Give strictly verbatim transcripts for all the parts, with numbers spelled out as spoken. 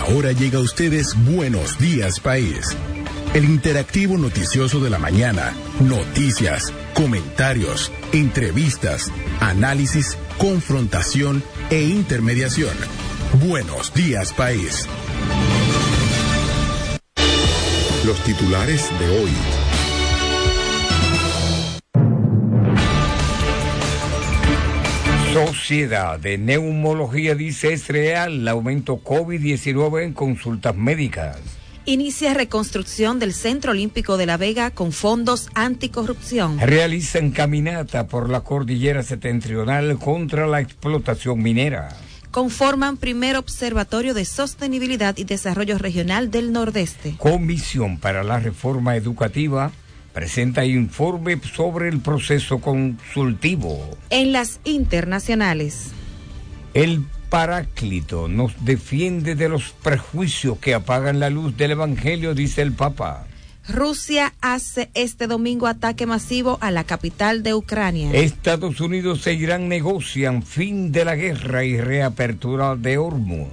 Ahora llega a ustedes Buenos Días País, el interactivo noticioso de la mañana. Noticias, comentarios, entrevistas, análisis, confrontación e intermediación. Buenos Días País. Los titulares de hoy. Sociedad de Neumología dice es real el aumento COVID diecinueve en consultas médicas. Inicia reconstrucción del Centro Olímpico de La Vega con fondos anticorrupción. Realizan caminata por la cordillera septentrional contra la explotación minera. Conforman primer observatorio de sostenibilidad y desarrollo regional del Nordeste. Comisión para la Reforma Educativa presenta informe sobre el proceso consultivo. En las internacionales, el Paráclito nos defiende de los prejuicios que apagan la luz del Evangelio, dice el Papa. Rusia hace este domingo ataque masivo a la capital de Ucrania. Estados Unidos e Irán negocian fin de la guerra y reapertura de Hormuz.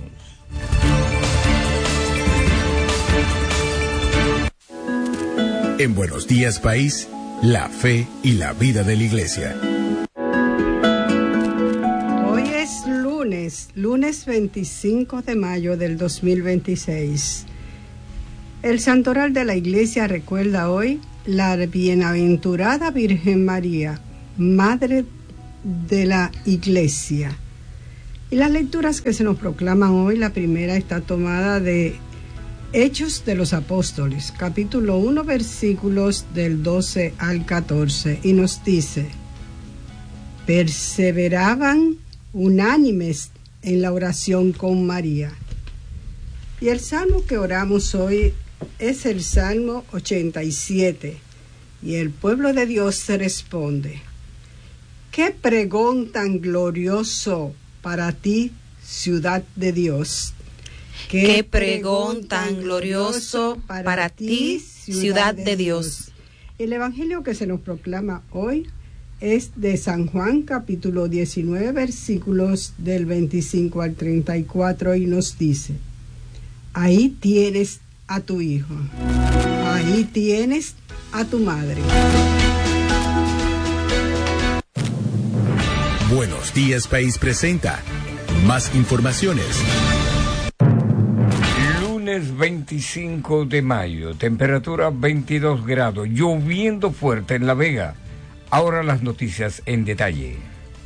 En Buenos Días País, la fe y la vida de la Iglesia. Hoy es lunes, lunes veinticinco de mayo del dos mil veintiséis. El santoral de la Iglesia recuerda hoy la bienaventurada Virgen María, Madre de la Iglesia. Y las lecturas que se nos proclaman hoy, la primera está tomada de Hechos de los Apóstoles, capítulo uno, versículos del doce al catorce, y nos dice: perseveraban unánimes en la oración con María. Y el salmo que oramos hoy es el Salmo ochenta y siete, y el pueblo de Dios se responde: ¡qué pregón tan glorioso para ti, ciudad de Dios! ¡Qué pregón tan glorioso para, para ti, ciudad de Dios! El evangelio que se nos proclama hoy es de San Juan, capítulo diecinueve, versículos del veinticinco al treinta y cuatro, y nos dice: ahí tienes a tu hijo, ahí tienes a tu madre. Buenos Días País presenta más informaciones. Lunes veinticinco de mayo, temperatura veintidós grados, lloviendo fuerte en La Vega. Ahora las noticias en detalle.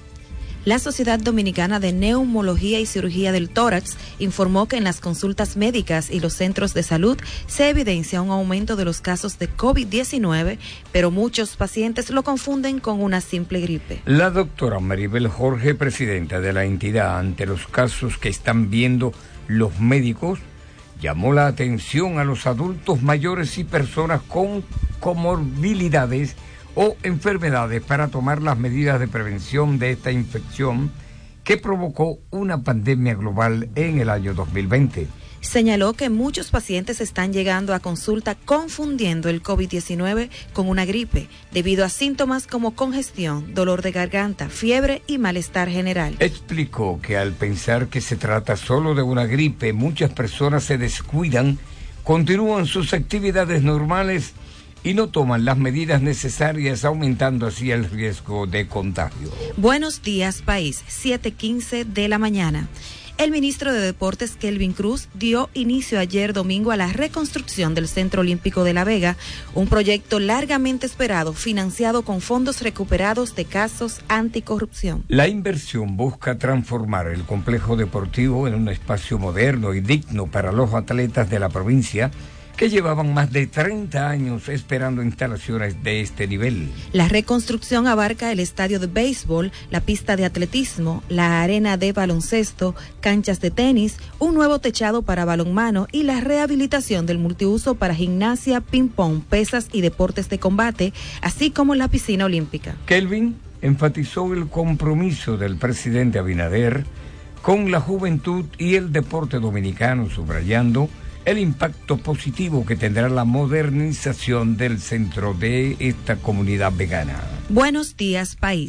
La Sociedad Dominicana de Neumología y Cirugía del Tórax informó que en las consultas médicas y los centros de salud se evidencia un aumento de los casos de COVID diecinueve, pero muchos pacientes lo confunden con una simple gripe. La doctora Maribel Jorge, presidenta de la entidad, ante los casos que están viendo los médicos, llamó la atención a los adultos mayores y personas con comorbilidades o enfermedades para tomar las medidas de prevención de esta infección que provocó una pandemia global en el año dos mil veinte. Señaló que muchos pacientes están llegando a consulta confundiendo el COVID diecinueve con una gripe, debido a síntomas como congestión, dolor de garganta, fiebre y malestar general. Explicó que al pensar que se trata solo de una gripe, muchas personas se descuidan, continúan sus actividades normales y no toman las medidas necesarias, aumentando así el riesgo de contagio. Buenos días, país, siete quince de la mañana. El ministro de Deportes, Kelvin Cruz, dio inicio ayer domingo a la reconstrucción del Centro Olímpico de La Vega, un proyecto largamente esperado, financiado con fondos recuperados de casos anticorrupción. La inversión busca transformar el complejo deportivo en un espacio moderno y digno para los atletas de la provincia, que llevaban más de treinta años esperando instalaciones de este nivel. La reconstrucción abarca el estadio de béisbol, la pista de atletismo, la arena de baloncesto, canchas de tenis, un nuevo techado para balonmano y la rehabilitación del multiuso para gimnasia, ping-pong, pesas y deportes de combate, así como la piscina olímpica. Kelvin enfatizó el compromiso del presidente Abinader con la juventud y el deporte dominicano, subrayando el impacto positivo que tendrá la modernización del centro de esta comunidad vegana. Buenos días, país.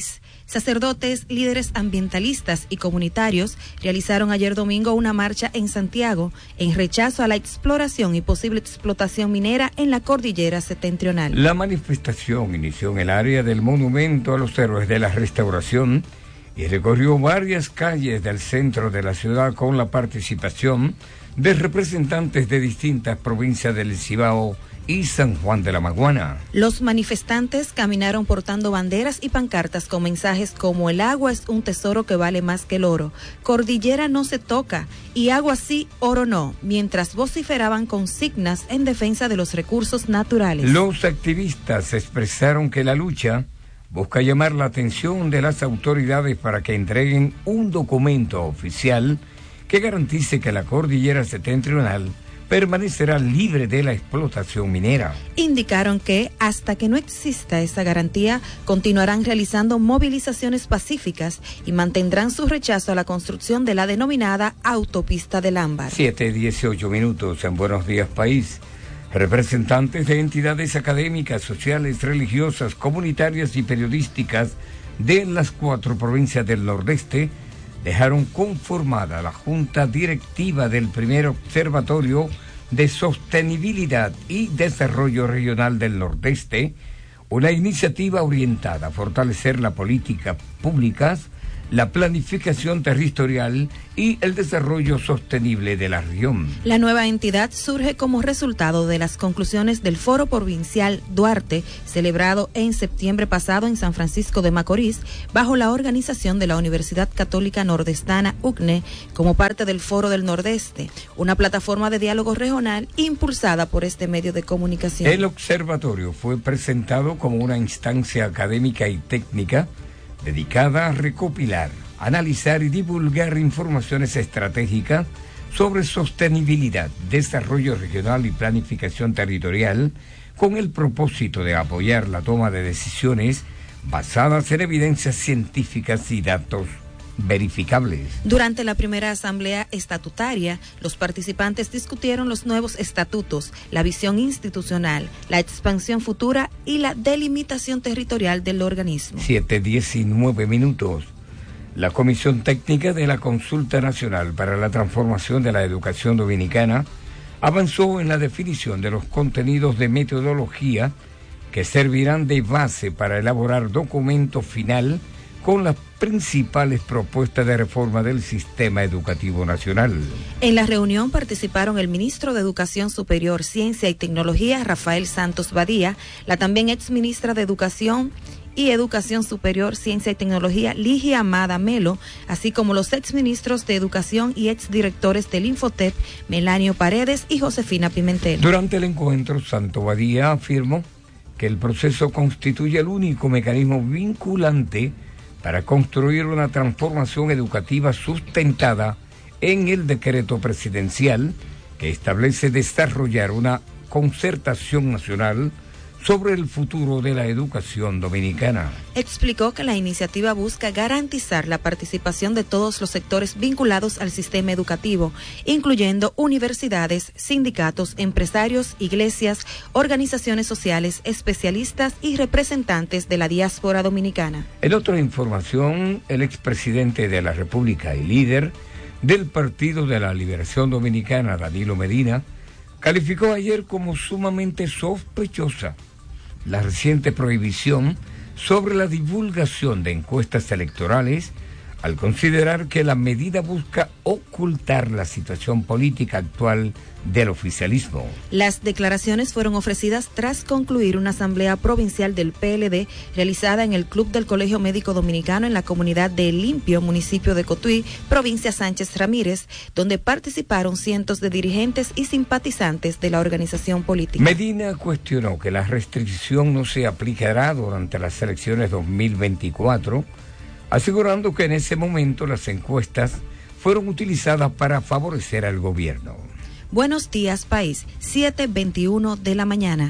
Sacerdotes, líderes ambientalistas y comunitarios realizaron ayer domingo una marcha en Santiago en rechazo a la exploración y posible explotación minera en la cordillera septentrional. La manifestación inició en el área del Monumento a los Héroes de la Restauración y recorrió varias calles del centro de la ciudad con la participación de representantes de distintas provincias del Cibao y San Juan de la Maguana. Los manifestantes caminaron portando banderas y pancartas con mensajes como el agua es un tesoro que vale más que el oro, cordillera no se toca y agua sí, oro no, mientras vociferaban consignas en defensa de los recursos naturales. Los activistas expresaron que la lucha busca llamar la atención de las autoridades para que entreguen un documento oficial que garantice que la cordillera septentrional permanecerá libre de la explotación minera. Indicaron que hasta que no exista esa garantía, continuarán realizando movilizaciones pacíficas y mantendrán su rechazo a la construcción de la denominada autopista del Ámbar. siete dieciocho minutos en Buenos Días País. Representantes de entidades académicas, sociales, religiosas, comunitarias y periodísticas de las cuatro provincias del Nordeste dejaron conformada la Junta Directiva del primer Observatorio de Sostenibilidad y Desarrollo Regional del Nordeste, una iniciativa orientada a fortalecer las políticas públicas, la planificación territorial y el desarrollo sostenible de la región. La nueva entidad surge como resultado de las conclusiones del Foro Provincial Duarte, celebrado en septiembre pasado en San Francisco de Macorís, bajo la organización de la Universidad Católica Nordestana U C N E, como parte del Foro del Nordeste, una plataforma de diálogo regional impulsada por este medio de comunicación. El observatorio fue presentado como una instancia académica y técnica dedicada a recopilar, analizar y divulgar informaciones estratégicas sobre sostenibilidad, desarrollo regional y planificación territorial, con el propósito de apoyar la toma de decisiones basadas en evidencias científicas y datos verificables. Durante la primera asamblea estatutaria, los participantes discutieron los nuevos estatutos, la visión institucional, la expansión futura y la delimitación territorial del organismo. siete diecinueve minutos. La Comisión Técnica de la Consulta Nacional para la Transformación de la Educación Dominicana avanzó en la definición de los contenidos de metodología que servirán de base para elaborar documento final con las principales propuestas de reforma del sistema educativo nacional. En la reunión participaron el ministro de Educación Superior, Ciencia y Tecnología, Rafael Santos Badía, la también exministra de Educación y Educación Superior, Ciencia y Tecnología, Ligia Amada Melo, así como los exministros de Educación y exdirectores del Infotep, Melanio Paredes y Josefina Pimentel. Durante el encuentro, Santos Badía afirmó que el proceso constituye el único mecanismo vinculante para construir una transformación educativa sustentada en el decreto presidencial que establece desarrollar una concertación nacional sobre el futuro de la educación dominicana. Explicó que la iniciativa busca garantizar la participación de todos los sectores vinculados al sistema educativo, incluyendo universidades, sindicatos, empresarios, iglesias, organizaciones sociales, especialistas y representantes de la diáspora dominicana. En otra información, el expresidente de la República y líder del Partido de la Liberación Dominicana, Danilo Medina, calificó ayer como sumamente sospechosa la reciente prohibición sobre la divulgación de encuestas electorales, al considerar que la medida busca ocultar la situación política actual del oficialismo. Las declaraciones fueron ofrecidas tras concluir una asamblea provincial del P L D realizada en el Club del Colegio Médico Dominicano en la comunidad de El Limpio, municipio de Cotuí, provincia Sánchez Ramírez, donde participaron cientos de dirigentes y simpatizantes de la organización política. Medina cuestionó que la restricción no se aplicará durante las elecciones dos mil veinticuatro, asegurando que en ese momento las encuestas fueron utilizadas para favorecer al gobierno. Buenos días, país. siete veintiuno de la mañana.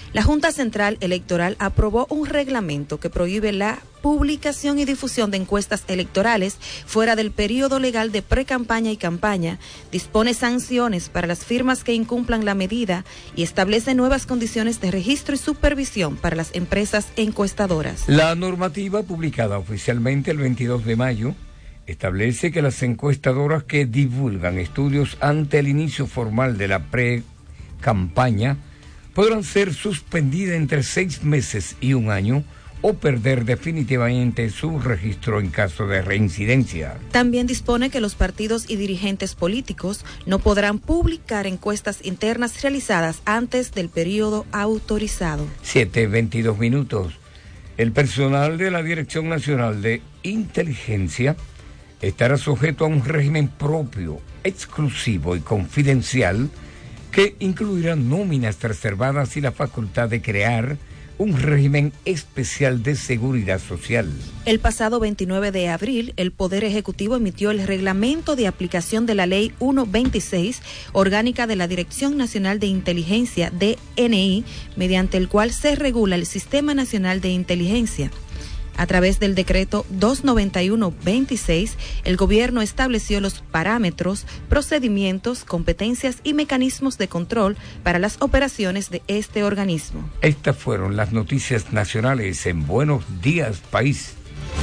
La Junta Central Electoral aprobó un reglamento que prohíbe la publicación y difusión de encuestas electorales fuera del periodo legal de pre-campaña y campaña, dispone sanciones para las firmas que incumplan la medida y establece nuevas condiciones de registro y supervisión para las empresas encuestadoras. La normativa publicada oficialmente el veintidós de mayo establece que las encuestadoras que divulgan estudios ante el inicio formal de la pre-campaña podrán ser suspendidas entre seis meses y un año o perder definitivamente su registro en caso de reincidencia. También dispone que los partidos y dirigentes políticos no podrán publicar encuestas internas realizadas antes del periodo autorizado. siete veintidós minutos. El personal de la Dirección Nacional de Inteligencia estará sujeto a un régimen propio, exclusivo y confidencial que incluirá nóminas reservadas y la facultad de crear un régimen especial de seguridad social. El pasado veintinueve de abril, el Poder Ejecutivo emitió el reglamento de aplicación de la Ley ciento veintiséis, orgánica de la Dirección Nacional de Inteligencia, D N I, mediante el cual se regula el Sistema Nacional de Inteligencia. A través del decreto doscientos noventa y uno veintiséis, el gobierno estableció los parámetros, procedimientos, competencias y mecanismos de control para las operaciones de este organismo. Estas fueron las noticias nacionales en Buenos Días, País.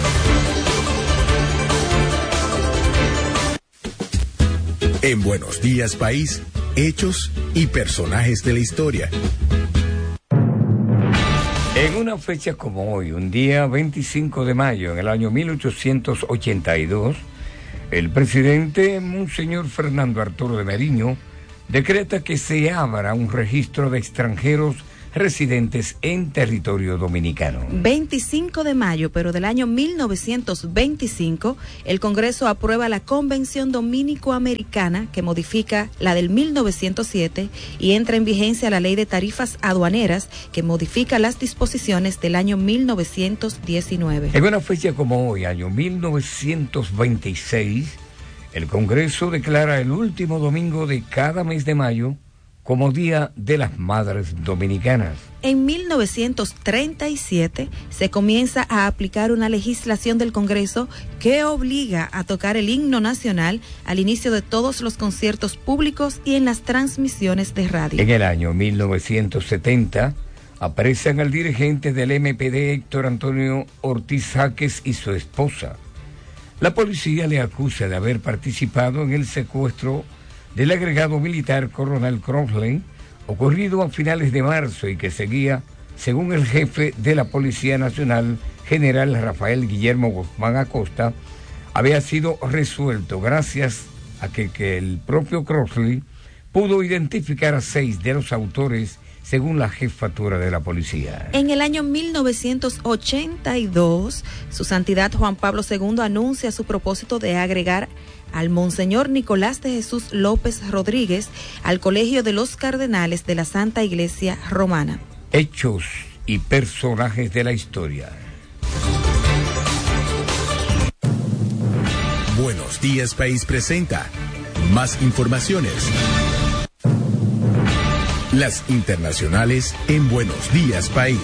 En Buenos Días, País, hechos y personajes de la historia. En una fecha como hoy, un día veinticinco de mayo, en el año mil ochocientos ochenta y dos, el presidente Monseñor Fernando Arturo de Meriño decreta que se abra un registro de extranjeros residentes en territorio dominicano. veinticinco de mayo, pero del año mil novecientos veinticinco, el Congreso aprueba la Convención Dominico-Americana que modifica la del mil novecientos siete y entra en vigencia la Ley de Tarifas Aduaneras que modifica las disposiciones del año mil novecientos diecinueve. En una fecha como hoy, año mil novecientos veintiséis, el Congreso declara el último domingo de cada mes de mayo como Día de las Madres Dominicanas. En mil novecientos treinta y siete se comienza a aplicar una legislación del Congreso que obliga a tocar el himno nacional al inicio de todos los conciertos públicos y en las transmisiones de radio. En el año mil novecientos setenta apresan al dirigente del M P D Héctor Antonio Ortiz Jaques y su esposa. La policía le acusa de haber participado en el secuestro del agregado militar Coronel Crossley, ocurrido a finales de marzo y que seguía, según el jefe de la Policía Nacional, general Rafael Guillermo Guzmán Acosta, había sido resuelto gracias a que, que el propio Crossley pudo identificar a seis de los autores, según la jefatura de la policía. En el año mil novecientos ochenta y dos, su santidad Juan Pablo segundo anuncia su propósito de agregar al Monseñor Nicolás de Jesús López Rodríguez al Colegio de los Cardenales de la Santa Iglesia Romana. Hechos y personajes de la historia. Buenos Días, País presenta más informaciones. Las internacionales en Buenos Días, País.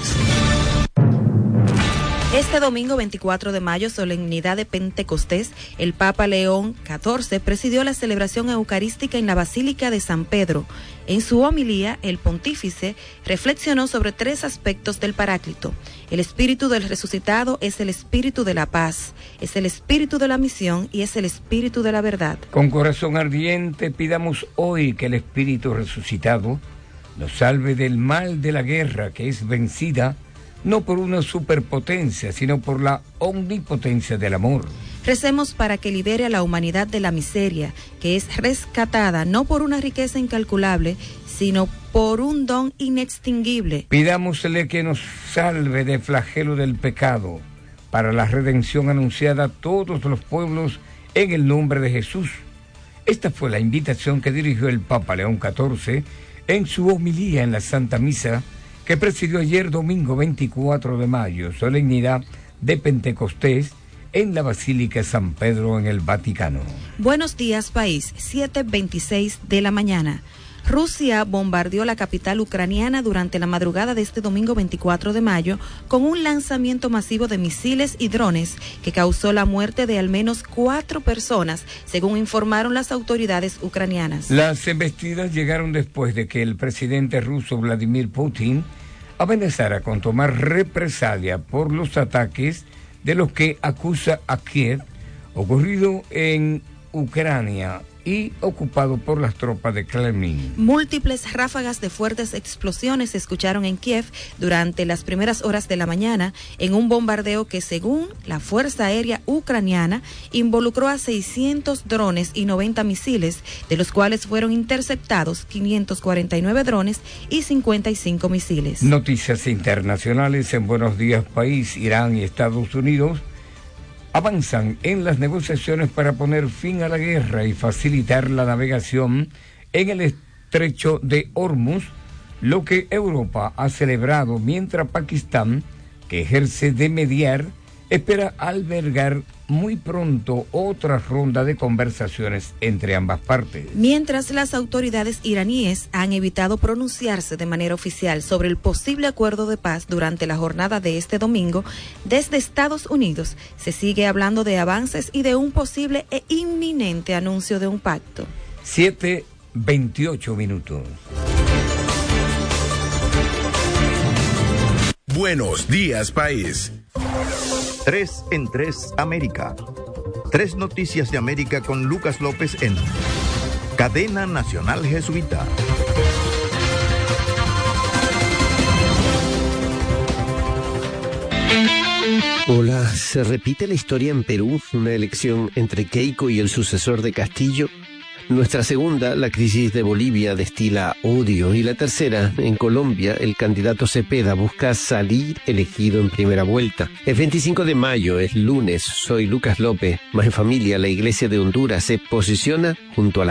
Este domingo veinticuatro de mayo, solemnidad de Pentecostés, el Papa León catorce presidió la celebración eucarística en la Basílica de San Pedro. En su homilía, el pontífice reflexionó sobre tres aspectos del Paráclito. El espíritu del resucitado es el espíritu de la paz, es el espíritu de la misión y es el espíritu de la verdad. Con corazón ardiente pidamos hoy que el espíritu resucitado nos salve del mal de la guerra, que es vencida no por una superpotencia, sino por la omnipotencia del amor. Recemos para que libere a la humanidad de la miseria, que es rescatada no por una riqueza incalculable, sino por un don inextinguible. Pidámosle que nos salve del flagelo del pecado, para la redención anunciada a todos los pueblos en el nombre de Jesús. Esta fue la invitación que dirigió el Papa León catorce en su homilía en la Santa Misa, que presidió ayer domingo veinticuatro de mayo, solemnidad de Pentecostés, en la Basílica San Pedro en el Vaticano. Buenos días, país, siete veintiséis de la mañana. Rusia bombardeó la capital ucraniana durante la madrugada de este domingo veinticuatro de mayo con un lanzamiento masivo de misiles y drones que causó la muerte de al menos cuatro personas, según informaron las autoridades ucranianas. Las embestidas llegaron después de que el presidente ruso Vladimir Putin amenazara con tomar represalia por los ataques de los que acusa a Kiev, ocurrido en Ucrania y ocupado por las tropas de Kremlin. Múltiples ráfagas de fuertes explosiones se escucharon en Kiev durante las primeras horas de la mañana en un bombardeo que, según la Fuerza Aérea Ucraniana, involucró a seiscientos drones y noventa misiles, de los cuales fueron interceptados quinientos cuarenta y nueve drones y cincuenta y cinco misiles. Noticias internacionales en Buenos Días País. Irán y Estados Unidos avanzan en las negociaciones para poner fin a la guerra y facilitar la navegación en el estrecho de Hormuz, lo que Europa ha celebrado, mientras Pakistán, que ejerce de mediar, espera albergar muy pronto otra ronda de conversaciones entre ambas partes. Mientras las autoridades iraníes han evitado pronunciarse de manera oficial sobre el posible acuerdo de paz durante la jornada de este domingo, desde Estados Unidos se sigue hablando de avances y de un posible e inminente anuncio de un pacto. siete veintiocho minutos. Buenos días, país. Tres en tres América. Tres noticias de América con Lucas López en Cadena Nacional Jesuita. Hola, ¿se repite la historia en Perú? Una elección entre Keiko y el sucesor de Castillo. Nuestra segunda, la crisis de Bolivia, destila odio. Y la tercera, en Colombia, el candidato Cepeda busca salir elegido en primera vuelta. Es veinticinco de mayo, es lunes. Soy Lucas López. Más en familia, la Iglesia de Honduras se posiciona junto a la